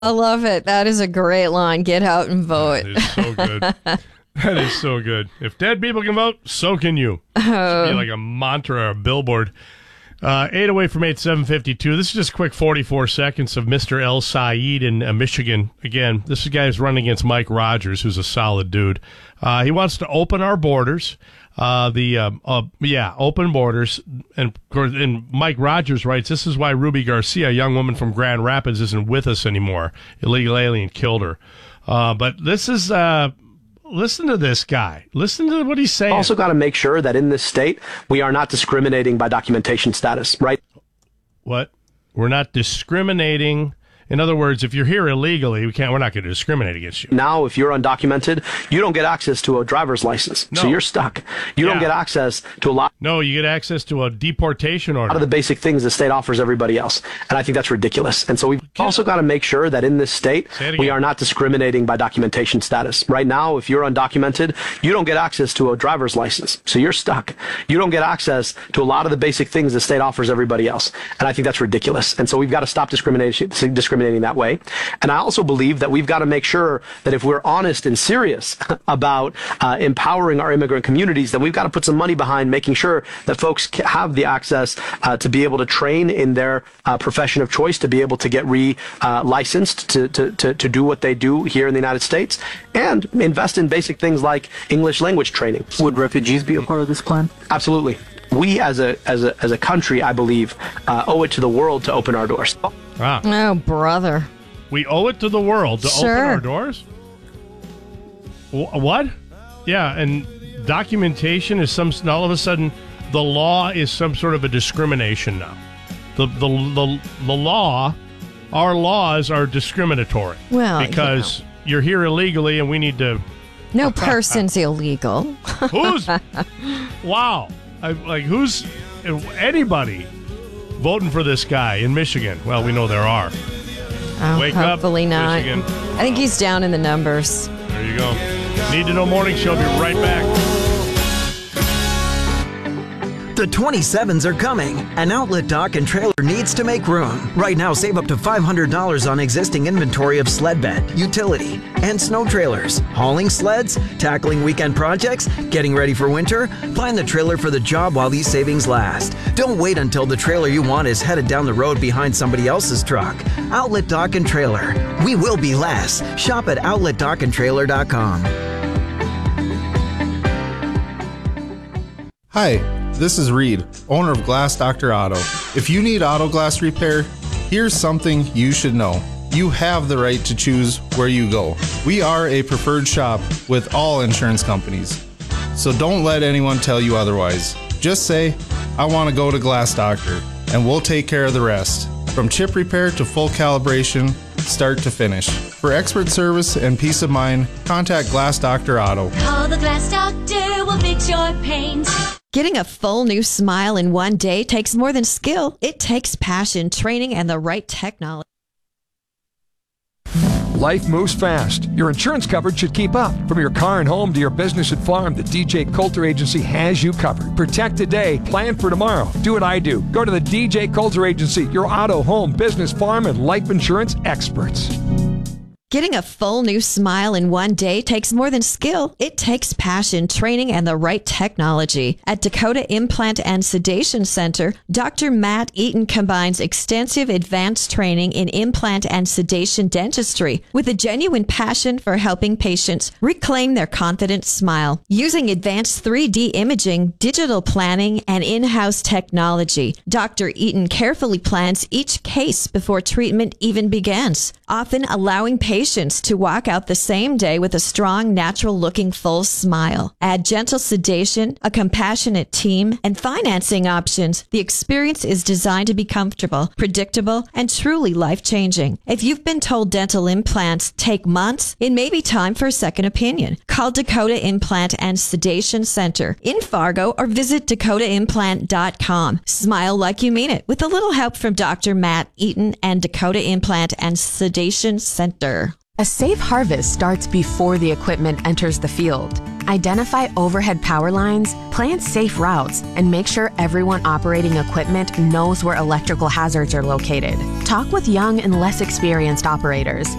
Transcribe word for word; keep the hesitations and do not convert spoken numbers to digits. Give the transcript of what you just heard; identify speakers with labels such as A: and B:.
A: I love it. That is a great line. Get out and vote.
B: That is so good. That is so good. If dead people can vote, so can you. It should be like a mantra or a billboard. Uh, eight away from eight, seven fifty-two. This is just a quick forty-four seconds of Mister El Said in uh, Michigan. Again, this guy is running against Mike Rogers, who's a solid dude. Uh, he wants to open our borders. Uh, the uh, uh, yeah, open borders. And, and Mike Rogers writes, this is why Ruby Garcia, a young woman from Grand Rapids, isn't with us anymore. Illegal alien killed her. Uh, but this is... Uh, Listen to this guy. Listen to what he's saying.
C: Also got to make sure that in this state, we are not discriminating by documentation status, right?
B: What? We're not discriminating. In other words, if you're here illegally, we can't. We're not going to discriminate against you.
C: Now, if you're undocumented, you don't get access to a driver's license, no. So you're stuck. You yeah. don't get access to a lot.
B: No, you get access to a deportation order.
C: A lot of the basic things the state offers everybody else, and I think that's ridiculous. And so we've Get also got to make sure that in this state, we are not discriminating by documentation status. Right now, if you're undocumented, you don't get access to a driver's license, so you're stuck. You don't get access to a lot of the basic things the state offers everybody else, and I think that's ridiculous. And so we've got to stop discrimination. discrimination that way. And I also believe that we've got to make sure that if we're honest and serious about uh, empowering our immigrant communities, then we've got to put some money behind making sure that folks have the access uh, to be able to train in their uh, profession of choice, to be able to get re-licensed uh, to, to, to, to do what they do here in the United States, and invest in basic things like English language training.
D: Would refugees be a part of this plan?
C: Absolutely. We as a as a as a country, I believe, uh, owe it to the world to open our doors.
B: Wow.
A: Oh, brother.
B: We owe it to the world to
A: sure.
B: open our doors? W- what? Yeah, and documentation is some, all of a sudden, the law is some sort of a discrimination now. The the the, the law, our laws are discriminatory.
A: Well,
B: because
A: you know.
B: You're here illegally and we need to...
A: No person's illegal.
B: Who's... Wow. I, like, who's... Anybody voting for this guy in Michigan? Well, we know there are.
A: Oh,
B: Wake
A: hopefully
B: up,
A: not.
B: Michigan.
A: I think he's down in the numbers.
B: There you go. Need to Know Morning Show. Be right back.
E: The twenty-sevens are coming, and Outlet Dock and Trailer needs to make room. Right now, save up to five hundred dollars on existing inventory of sled bed, utility, and snow trailers. Hauling sleds, tackling weekend projects, getting ready for winter? Find the trailer for the job while these savings last. Don't wait until the trailer you want is headed down the road behind somebody else's truck. Outlet Dock and Trailer. We will be less. Shop at outlet dock and trailer dot com.
F: Hi. This is Reed, owner of Glass Doctor Auto. If you need auto glass repair, here's something you should know. You have the right to choose where you go. We are a preferred shop with all insurance companies. So don't let anyone tell you otherwise. Just say, I want to go to Glass Doctor, and we'll take care of the rest. From chip repair to full calibration, start to finish. For expert service and peace of mind, contact Glass Doctor Auto.
G: Call the Glass Doctor, we'll fix your paint.
A: Getting a full new smile in one day takes more than skill. It takes passion, training, and the right technology.
H: Life moves fast. Your insurance coverage should keep up. From your car and home to your business and farm, the D J Coulter Agency has you covered. Protect today, plan for tomorrow. Do what I do. Go to the D J Coulter Agency, your auto, home, business, farm, and life insurance experts.
A: Getting a full new smile in one day takes more than skill. It takes passion, training, and the right technology. At Dakota Implant and Sedation Center, Doctor Matt Eaton combines extensive advanced training in implant and sedation dentistry with a genuine passion for helping patients reclaim their confident smile. Using advanced three D imaging, digital planning, and in-house technology, Doctor Eaton carefully plans each case before treatment even begins, often allowing patients to walk out the same day with a strong, natural-looking full smile. Add gentle sedation, a compassionate team, and financing options. The experience is designed to be comfortable, predictable, and truly life-changing. If you've been told dental implants take months, it may be time for a second opinion. Call Dakota Implant and Sedation Center in Fargo or visit dakota implant dot com. Smile like you mean it with a little help from Doctor Matt Eaton and Dakota Implant and Sedation Center.
I: A safe harvest starts before the equipment enters the field. Identify overhead power lines, plan safe routes, and make sure everyone operating equipment knows where electrical hazards are located. Talk with young and less experienced operators.